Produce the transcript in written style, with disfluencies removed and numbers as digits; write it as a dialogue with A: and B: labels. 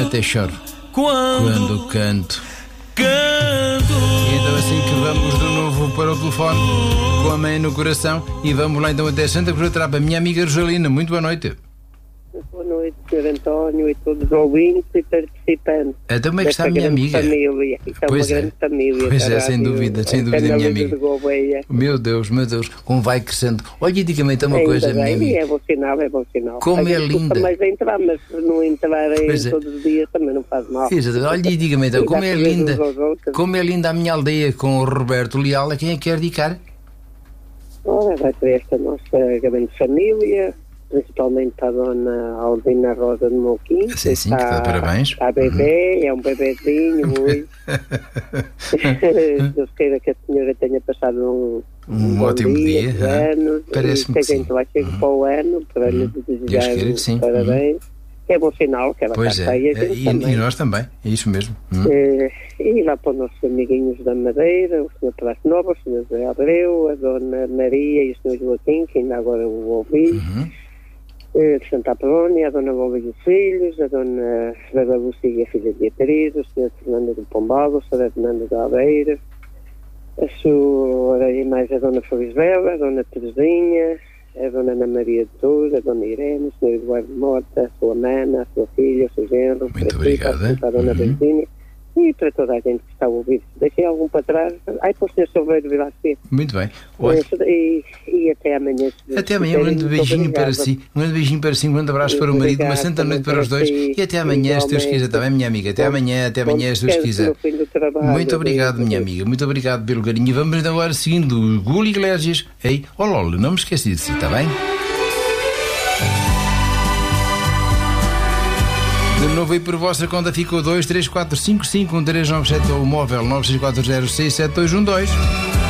A: até choro quando canto. E então assim que vamos de novo para o telefone com a mãe no coração e vamos lá então até Santa Cruz da Trapa. Minha amiga Rosalina, muito boa noite.
B: Boa noite, Sr. António e todos os ouvintes e participantes.
A: Então como é que está a minha amiga?
B: Família. Isto é uma grande família.
A: Pois é, sem dúvida, minha amiga. Meu Deus, como vai crescendo. Olha, diga-me então uma coisa, minha amiga.
B: É bom sinal, é bom sinal.
A: Como é linda.
B: Mas entrar, mas se não entrar todos os dias também não faz mal.
A: Olha, diga-me então, como é linda a minha aldeia com o Roberto Leal, a quem é que quer dedicar?
B: Ora, vai para esta nossa grande família, principalmente para a dona Aldina Rosa de Mouquim.
A: Sim, que está parabéns.
B: Está bebê, é um bebezinho muito. Deus queira que a senhora tenha passado um
A: ótimo dia.
B: Parece-me que sim. Vai chegar para o ano para lhe desejar parabéns. É bom sinal que ela está aí.
A: E nós também, é isso mesmo.
B: E lá para os nossos amiguinhos da Madeira, o Sr. Praça Nova, o Sr. José Abreu, a Dona Maria e o Sr. Joaquim, que ainda agora o ouvi, de Santa Apolónia, a Dona Boba e os filhos, a Dona Beba Buciga e a filha de Beatriz, o Sr. Fernando do Pombal, o Sr. Fernando da Aveira, a senhora e mais a Dona Felisbela, a Dona Teresinha, a Dona Ana Maria de Tours, a Dona Irene, o Sr. Eduardo Mota, a sua mana, a sua filha, o seu genro,
A: muito obrigada.
B: A Dona Benzinha e para toda a gente que está a ouvir. Deixei algum para trás. Ai, para o Sr. Silveiro vir lá cedo.
A: Muito bem.
B: E até amanhã.
A: Até amanhã, um grande beijinho para si. Um grande beijinho para si, um grande abraço para o marido, uma santa noite para os dois. E até amanhã, se Deus quiser. Está bem, minha amiga? Até amanhã, se Deus quiser. Muito obrigado, minha amiga. Muito obrigado pelo carinho. Vamos agora seguindo o Gulli Iglesias. Ei, Lolo, não me esqueci de si, está bem? De novo aí por vossa conta ficou 234551397 ou o móvel 96406712.